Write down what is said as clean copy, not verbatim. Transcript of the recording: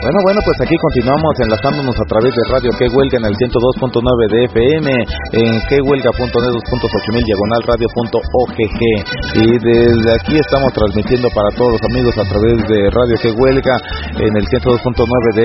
Bueno, pues aquí continuamos enlazándonos a través de Radio Que Huelga en el 102.9 de FM, en quehuelga.net.8000 /radio.ogg, y desde aquí estamos transmitiendo para todos los amigos a través de Radio Que Huelga en el 102.9 de